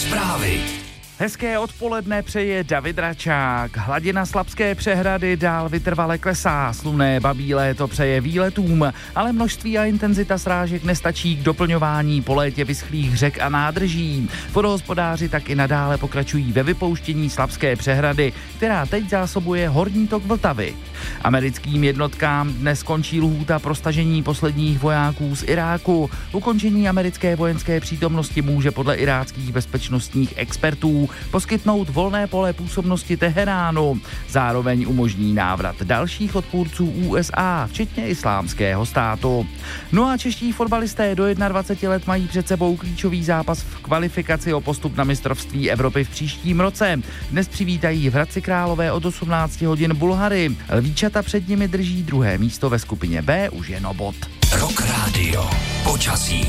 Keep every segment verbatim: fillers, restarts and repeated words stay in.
Zprávy. Hezké odpoledne přeje David Račák. Hladina Slapské přehrady dál vytrvale klesá. Slunné babí léto přeje výletům, ale množství a intenzita srážek nestačí k doplňování po létě vyschlých řek a nádrží. Vodohospodáři tak i nadále pokračují ve vypouštění Slapské přehrady, která teď zásobuje horní tok Vltavy. Americkým jednotkám dnes končí lhůta pro stažení posledních vojáků z Iráku. Ukončení americké vojenské přítomnosti může podle iráckých bezpečnostních expertů poskytnout volné pole působnosti Teheránu. Zároveň umožní návrat dalších odpůrců U S A, včetně Islámského státu. No a čeští fotbalisté do dvaceti jedna let mají před sebou klíčový zápas v kvalifikaci o postup na mistrovství Evropy v příštím roce. Dnes přivítají v Hradci Králové od osmnácti hodin Bulhary. Lvíčata před nimi drží druhé místo ve skupině B už jen o bod. Rock Radio. Počasí.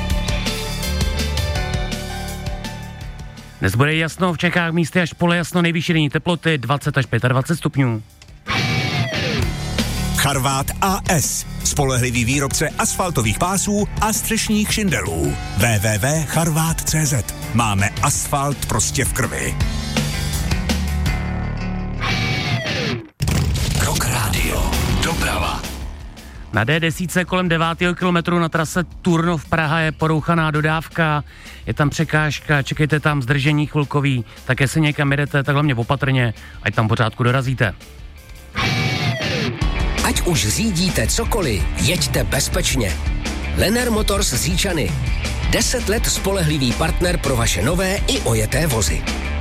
Dnes bude jasno, v Čechách místy až polojasno, nejvyšší denní teploty dvacet až dvacet pět stupňů. Charvát A S. Spolehlivý výrobce asfaltových pásů a střešních šindelů. w w w tečka charvát tečka cé zet. Máme asfalt prostě v krvi. Rock Radio. Doprava. Na D deset kolem devátého kilometru na trase Turnov Praha je porouchaná dodávka, je tam překážka, čekejte tam zdržení chvilkový, tak jestli někam jedete, tak hlavně opatrně, ať tam pořádku dorazíte. Ať už řídíte cokoliv, jeďte bezpečně. Lenner Motors z Říčany. Deset let spolehlivý partner pro vaše nové i ojeté vozy.